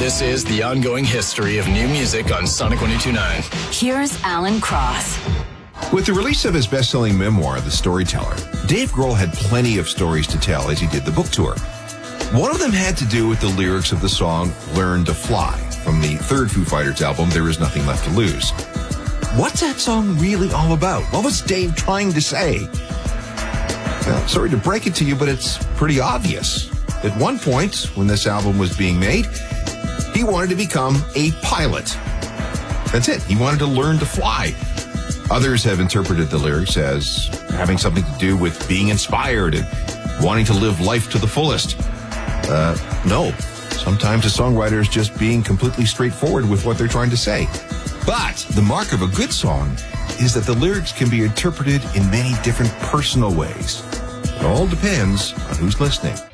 This is the ongoing history of new music on Sonic 102.9. Here's Alan Cross. With the release of his best-selling memoir, The Storyteller, Dave Grohl had plenty of stories to tell as he did the book tour. One of them had to do with the lyrics of the song Learn to Fly from the third Foo Fighters album, There Is Nothing Left to Lose. What's that song really all about? What was Dave trying to say? Well, sorry to break it to you, but it's pretty obvious. At one point, when this album was being made, he wanted to become a pilot. That's it. He wanted to learn to fly. Others have interpreted the lyrics as having something to do with being inspired and wanting to live life to the fullest. No. Sometimes a songwriter is just being completely straightforward with what they're trying to say. But the mark of a good song is that the lyrics can be interpreted in many different personal ways. It all depends on who's listening.